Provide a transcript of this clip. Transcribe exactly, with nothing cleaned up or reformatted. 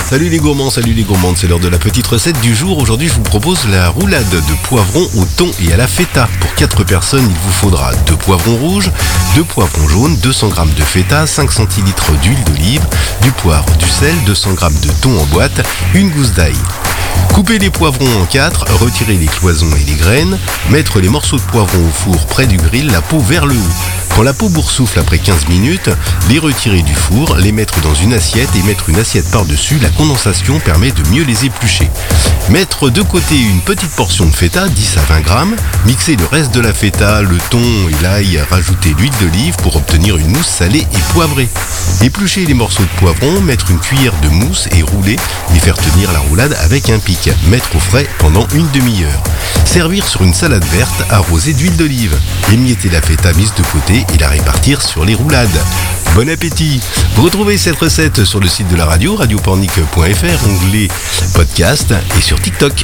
Salut les gourmands, salut les gourmandes, c'est l'heure de la petite recette du jour. Aujourd'hui je vous propose la roulade de poivrons au thon et à la feta. Pour quatre personnes, il vous faudra deux poivrons rouges, deux poivrons jaunes, deux cents grammes de feta, cinq centilitres d'huile d'olive, du poivre, du sel, deux cents grammes de thon en boîte, une gousse d'ail. Coupez les poivrons en quatre, retirez les cloisons et les graines, mettre les morceaux de poivrons au four près du grill, la peau vers le haut. Quand la peau boursoufle après quinze minutes, les retirer du four, les mettre dans une assiette et mettre une assiette par-dessus. La condensation permet de mieux les éplucher. Mettre de côté une petite portion de feta, dix à vingt grammes, mixer le reste de la feta, le thon et l'ail, rajouter l'huile d'olive pour obtenir une mousse salée et poivrée. Éplucher les morceaux de poivron, mettre une cuillère de mousse et rouler et faire tenir la roulade avec un pic. Mettre au frais pendant une demi-heure. Servir sur une salade verte arrosée d'huile d'olive. Émietter la feta mise de côté et la répartir sur les roulades. Bon appétit! Vous retrouvez cette recette sur le site de la radio, radio pornic point f r, onglet podcast et sur TikTok.